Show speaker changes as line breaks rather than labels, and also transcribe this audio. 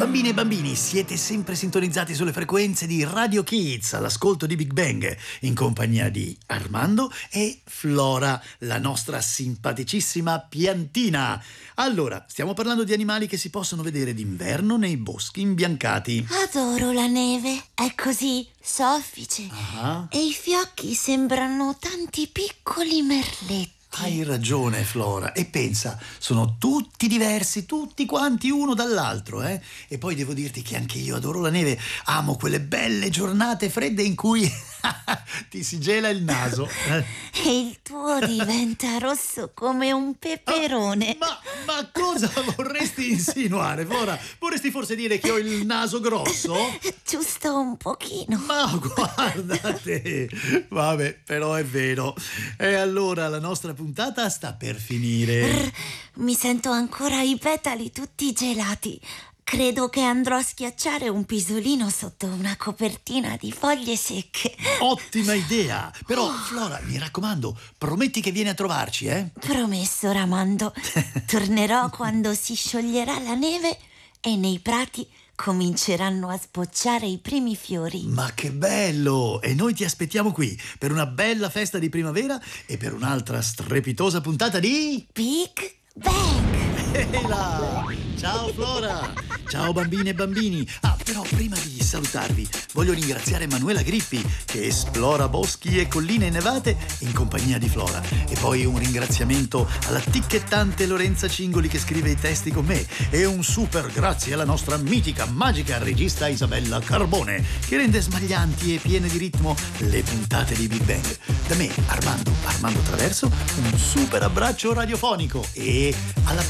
Bambine e bambini, siete sempre sintonizzati sulle frequenze di Radio Kids all'ascolto di Big Bang in compagnia di Armando e Flora, la nostra simpaticissima piantina. Allora, stiamo parlando di animali che si possono vedere d'inverno nei boschi imbiancati.
Adoro la neve, è così soffice e i fiocchi sembrano tanti piccoli merletti.
Hai ragione, Flora, e pensa, sono tutti diversi, tutti quanti uno dall'altro, eh? E poi devo dirti che anche io adoro la neve, amo quelle belle giornate fredde in cui ti si gela il naso.
E il tuo diventa rosso come un peperone.
Ma cosa vorresti insinuare, Flora? Vorresti forse dire che ho il naso grosso?
Giusto un pochino.
Ma guarda te! Vabbè, però è vero. E allora la nostra puntata sta per finire.
Mi sento ancora i petali tutti gelati. Credo che andrò a schiacciare un pisolino sotto una copertina di foglie secche.
Ottima idea! Però, Flora, mi raccomando, prometti che vieni a trovarci, eh?
Promesso, Ramando. Tornerò quando si scioglierà la neve e nei prati cominceranno a sbocciare i primi fiori.
Ma che bello! E noi ti aspettiamo qui per una bella festa di primavera e per un'altra strepitosa puntata di
Big Bang!
Ehi là! Ciao Flora! Ciao bambine e bambini! Ah, però prima di salutarvi voglio ringraziare Manuela Grippi che esplora boschi e colline innevate in compagnia di Flora. E poi un ringraziamento alla ticchettante Lorenza Cingoli che scrive i testi con me. E un super grazie alla nostra mitica, magica regista Isabella Carbone che rende smaglianti e piene di ritmo le puntate di Big Bang. Da me, Armando Traverso, un super abbraccio radiofonico e alla prossima!